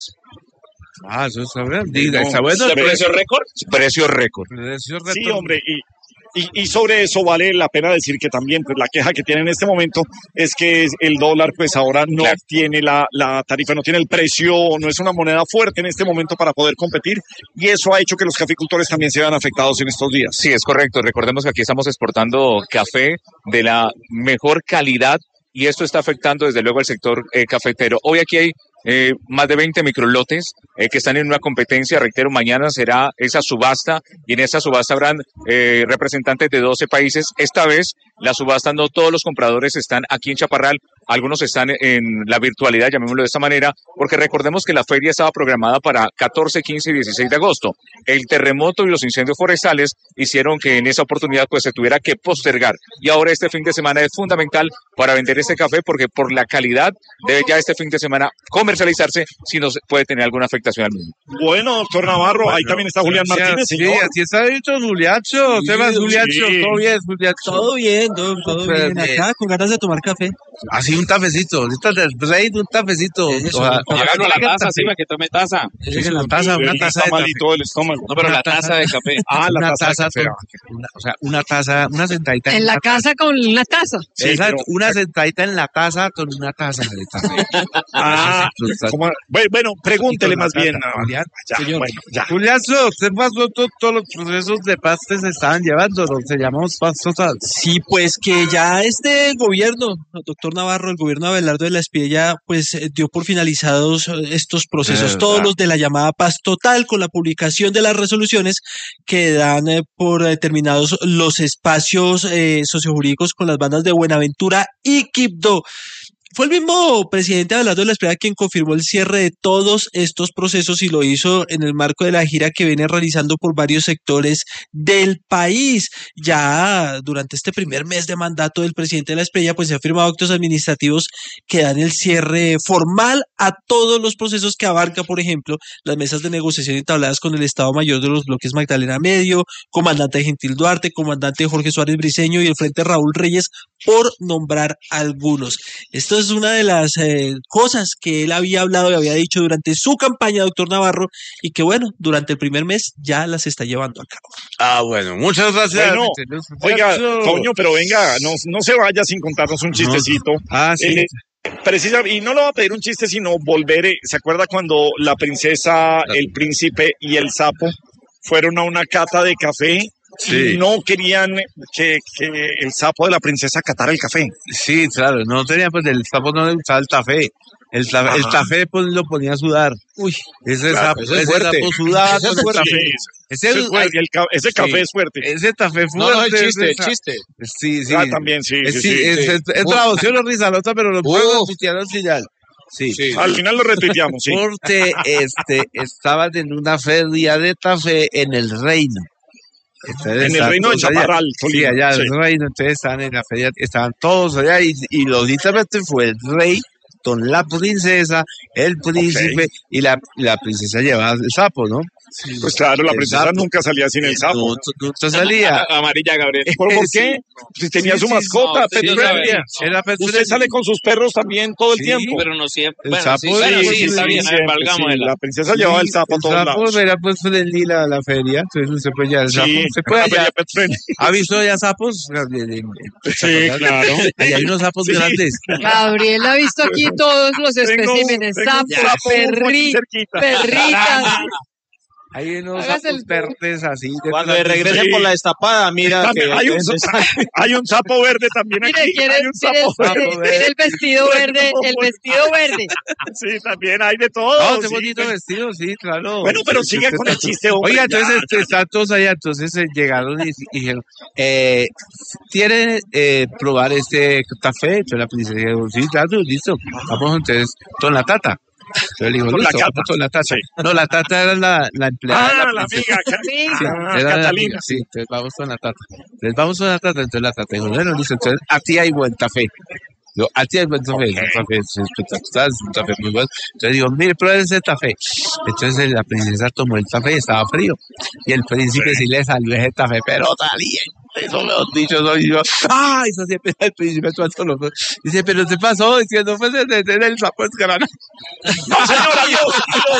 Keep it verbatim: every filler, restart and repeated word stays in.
Ah, eso está bueno. Diga, está bueno. ¿De precio récord? Precio récord. Precio récord. Sí, hombre, y, y, y sobre eso vale la pena decir que también pues la queja que tiene en este momento es que el dólar pues ahora no Claro. tiene la, la tarifa, no tiene el precio, no es una moneda fuerte en este momento para poder competir, y eso ha hecho que los caficultores también se vean afectados en estos días. Sí, es correcto. Recordemos que aquí estamos exportando café de la mejor calidad y esto está afectando desde luego al sector eh, cafetero. Hoy aquí hay eh, más de veinte microlotes eh, que están en una competencia. Reitero, mañana será esa subasta y en esa subasta habrán eh, representantes de doce países. Esta vez la subasta no todos los compradores están aquí en Chaparral, algunos están en la virtualidad, llamémoslo de esta manera, porque recordemos que la feria estaba programada para catorce, quince y dieciséis de agosto. El terremoto y los incendios forestales hicieron que en esa oportunidad pues se tuviera que postergar. Y ahora este fin de semana es fundamental para vender este café porque por la calidad debe ya este fin de semana comercializarse si no se puede tener alguna afectación al mismo. Bueno, doctor Navarro, bueno, ahí también está Julián Martínez, sí, señor. Sí, así está dicho Juliacho. Sí, Sebas Juliacho, sí. todo bien, Juliacho. Todo bien, todo, todo bien. Acá con ganas de tomar café. Así un tafecito, ahorita del rey de un tafecito. Eso, Ojalá- Hágalo la taza, sí, para que tome taza. Sí, una taza, una Él taza está de café. malito del estómago. No, pero Una la taza de café. Ah, la Una taza, taza, de café. con- una, o sea, una taza, una sentadita En la casa con una taza. Sí, Exacto, pero- una sentadita en la taza con una taza de café. Ah, ¿cómo? Bueno, bueno, pregúntele más bien. a- Julián. Ya, Señor. bueno, ya. Juliazo, ¿qué pasó? Todo- Todos los procesos de paz que se estaban llevando, lo que llamamos paz total. Sí, pues que ya este gobierno, doctor Navarro, el gobierno de Abelardo de la Espriella, pues eh, dio por finalizados eh, estos procesos, Eh, todos ah. los de la llamada paz total, con la publicación de las resoluciones que dan eh, por determinados los espacios eh, sociojurídicos con las bandas de Buenaventura y Quibdó. Fue el mismo presidente Abelardo de la Espriella quien confirmó el cierre de todos estos procesos y lo hizo en el marco de la gira que viene realizando por varios sectores del país. Ya durante este primer mes de mandato del presidente de la Espriella, pues se han firmado actos administrativos que dan el cierre formal a todos los procesos que abarca, por ejemplo, las mesas de negociación entabladas con el Estado Mayor de los bloques Magdalena Medio, comandante Gentil Duarte, comandante Jorge Suárez Briceño y el Frente Raúl Reyes, por nombrar algunos. Esto es una de las eh, cosas que él había hablado y había dicho durante su campaña, doctor Navarro, y que bueno, durante el primer mes ya las está llevando a cabo. Ah, bueno, muchas gracias. Bueno, Oiga, Toño, pero venga, no, no se vaya sin contarnos un chistecito. Ah, sí. Eh, Precisa, y no le va a pedir un chiste, sino volver. eh, ¿Se acuerda cuando la princesa, el príncipe y el sapo fueron a una cata de café? Sí. Y no querían que, que el sapo de la princesa catara el café. Sí, claro, no tenía, pues el sapo no le gustaba el café. El, ta- el Ajá. café pues lo ponía a sudar. Uy, Ese Claro, sapo, eso es ese fuerte. sapo sudaba Eso es con el fuerte. café. Sí, Ese, ese, es fuerte, el ca- ese café sí. es fuerte. ese café fuerte. No, no, el chiste, el ese- chiste. Sí, sí. Ah, también, sí, Es, sí, sí, sí. es, es, es Uf. traducción o risalota, pero lo Uf. puedo tuitear al final. Sí. Sí. Al final lo retuiteamos, sí. Porque este, estaban en una feria de café en el reino. Entonces, En el estaban reino de todos allá. Chaparral, Sí, Tolima, allá en sí. el reino, entonces estaban en la feria, estaban todos allá y, y lógicamente fue el rey con la princesa, el príncipe y la, la princesa llevaba el sapo, ¿no? Pues claro, la El princesa sapo. nunca salía sin el sapo. No, no, no salía. Amarilla, Gabriel. ¿Por, por Sí. qué? Si tenía Sí, su sí, mascota, no, Pet sí, Friendly. sabe. Era Pet Usted Friendly. sale con sus perros también todo el Sí, tiempo. Pero no siempre. El Bueno, sapo sí, bueno, sí, sí, está sí, bien, siempre, valgámosla. sí, la princesa llevaba el sapo a el todos sapo lados. era pues friendly la, la feria, entonces usted puede llevar el sapo. Sí, Se puede una feria allá. Pet Friendly. ¿Ha visto ya sapos? Gabriel? En- en- Sí, claro. Allá hay unos sapos Sí. grandes. Gabriel ha visto aquí todos los Tengo- especímenes, tengo un sapos, sapo perri, aquí cerquita. perritas. Hay unos Hágase sapos el- verdes así. de Cuando grandes. regrese Sí. por la destapada, mira También que hay, un, hay un sapo verde también Mire, aquí. quiere, Hay un quiere- sapo quiere- verde. quiere el vestido verde, el vestido verde. Sí, también hay de todo. Oh, qué sí. bonito vestido, sí, claro. Bueno, pero siga con el chiste, hombre. Oiga, ya. entonces este, están todos allá, entonces eh, llegaron y, y dijeron, eh, ¿quieren eh, probar este café? Entonces la princesa dijo, sí, claro, listo, vamos entonces con la tata. Entonces le dijo, Con la listo, cata. vamos con la tata. Sí. No, la tata era la, la empleada de Ah, la la princesa. amiga. Sí. Sí, Ah, era la Catalina. amiga, sí, entonces vamos con la tata. Entonces vamos con la tata, entonces la tata dijo, bueno, listo, entonces a ti hay buen café. Yo, así es buen café, un café es espectacular, es un café muy bueno. Entonces digo, mire, pruebe ese café. Entonces la princesa tomó el café y estaba frío. Y el príncipe sí le salió ese café, pero salía. Eso me han dicho, soy yo. ¡Ah! Eso siempre el príncipe todo loco. Dice, pero ¿qué pasó? Diciendo, pues, desde el sapo es grana. No, señor, adiós.